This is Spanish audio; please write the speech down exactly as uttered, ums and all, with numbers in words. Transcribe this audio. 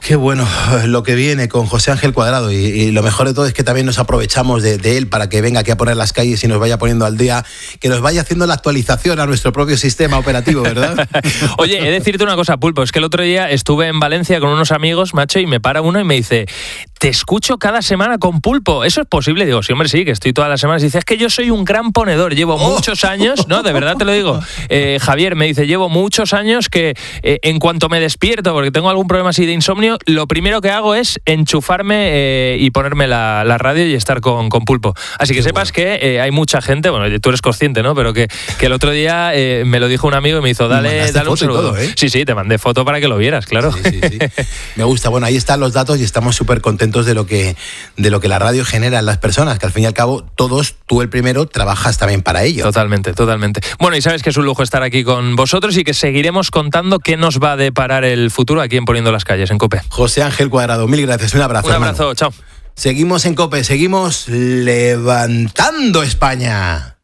Qué bueno lo que viene con José Ángel Cuadrado y, y lo mejor de todo es que también nos aprovechamos de, de él para que venga aquí a poner las calles y nos vaya poniendo al día, que nos vaya haciendo la actualización a nuestro propio sistema operativo, ¿verdad? Oye, he de decirte una cosa, Pulpo, es que el otro día estuve en Valencia con unos amigos, macho, y me para uno y me dice, te escucho cada semana con Pulpo, ¿eso es posible? Digo, sí, hombre, sí, que estoy todas las semanas. Y dice, es que yo soy un gran ponedor, llevo oh. muchos años, no, de verdad te lo digo. Eh, Javier me dice, llevo muchos años que eh, en cuanto me despierto, porque tengo algún problema así de insomnio, lo primero que hago es enchufarme eh, y ponerme la, la radio y estar con, con Pulpo. Así que Qué sepas bueno. que eh, hay mucha gente, bueno, tú eres consciente, ¿no? Pero que, que el otro día eh, me lo dijo un amigo y me hizo, dale, dale un saludo. Todo, ¿eh? Sí, sí, te mandé foto para que lo vieras, claro. Sí, sí, sí. Me gusta. Bueno, ahí están los datos y estamos súper contentos de lo que de lo que la radio genera en las personas, que al fin y al cabo todos, tú el primero, trabajas también para ello. Totalmente, totalmente. Bueno, y sabes que es un lujo estar aquí con vosotros y que seguiremos contando qué nos va a deparar el futuro aquí en Poniendo las Calles, en COPE. José Ángel Cuadrado, mil gracias, un abrazo. Un abrazo, hermano. Chao. Seguimos en COPE, seguimos levantando España.